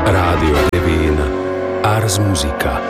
Rádio Devín, Ars Musica.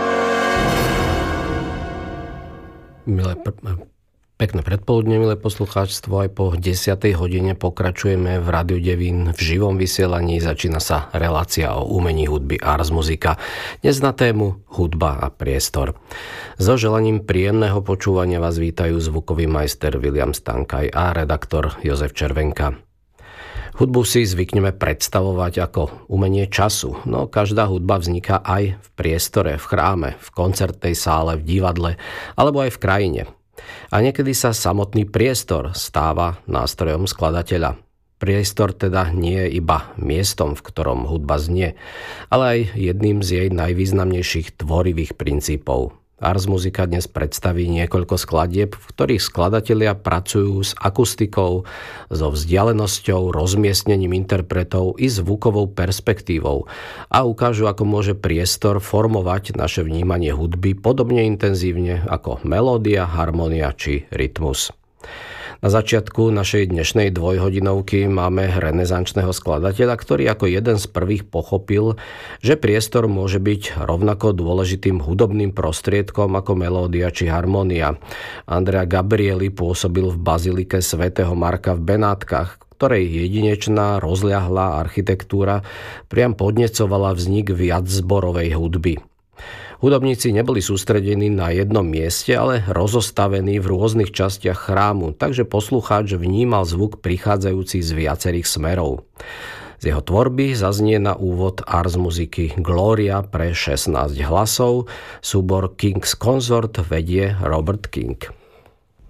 Pekné predpoludne, milé poslucháčstvo. Aj po 10. hodine pokračujeme v Rádiu Devín v živom vysielaní. Začína sa relácia o umení hudby Ars Musica. Dnes na tému hudba a priestor. So želaním príjemného počúvania vás vítajú zvukový majster William Stankaj a redaktor Jozef Červenka. Hudbu si zvykneme predstavovať ako umenie času, no každá hudba vzniká aj v priestore, v chráme, v koncertnej sále, v divadle alebo aj v krajine. A niekedy sa samotný priestor stáva nástrojom skladateľa. Priestor teda nie je iba miestom, v ktorom hudba znie, ale aj jedným z jej najvýznamnejších tvorivých princípov. Ars Musica dnes predstaví niekoľko skladieb, v ktorých skladatelia pracujú s akustikou, so vzdialenosťou, rozmiestnením interpretov i zvukovou perspektívou a ukážu, ako môže priestor formovať naše vnímanie hudby podobne intenzívne ako melódia, harmónia či rytmus. Na začiatku našej dnešnej dvojhodinovky máme renesančného skladateľa, ktorý ako jeden z prvých pochopil, že priestor môže byť rovnako dôležitým hudobným prostriedkom ako melódia či harmónia. Andrea Gabrieli pôsobil v bazilike svätého Marka v Benátkach, ktorej jedinečná rozľahlá architektúra priam podnecovala vznik viaczborovej hudby. Hudobníci neboli sústredení na jednom mieste, ale rozostavení v rôznych častiach chrámu, takže poslucháč vnímal zvuk prichádzajúci z viacerých smerov. Z jeho tvorby zaznie na úvod Ars Musicy Gloria pre 16 hlasov, súbor King's Consort vedie Robert King.